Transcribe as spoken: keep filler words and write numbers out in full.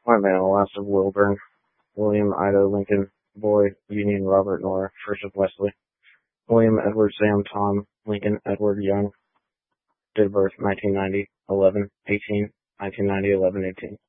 Point man, last of Wilburn. William Ida Lincoln. Boy, Union Robert Nora. First of Wesley. William Edward Sam Tom. Lincoln Edward Young. Date of birth nineteen ninety. eleven eighteen. nineteen ninety. eleven eighteen.